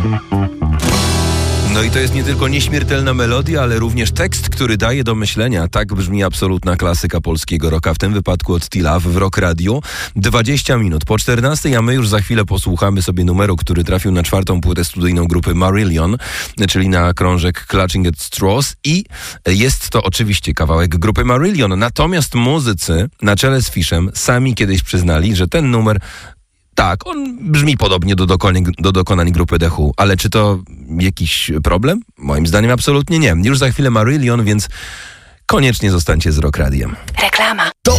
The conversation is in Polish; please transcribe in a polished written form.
No i to jest nie tylko nieśmiertelna melodia, ale również tekst, który daje do myślenia. Tak brzmi absolutna klasyka polskiego rocka, w tym wypadku od T-Love w Rock Radio. 20 minut po 14, a my już za chwilę posłuchamy sobie numeru, który trafił na 4. płytę studyjną grupy Marillion, czyli na krążek Clutching at Straws, i jest to oczywiście kawałek grupy Marillion. Natomiast muzycy na czele z Fishem sami kiedyś przyznali, że ten numer, tak, on brzmi podobnie do dokonań grupy The Who, ale czy to jakiś problem? Moim zdaniem absolutnie nie. Już za chwilę Marillion, więc koniecznie zostańcie z Rock Radiem. Reklama. To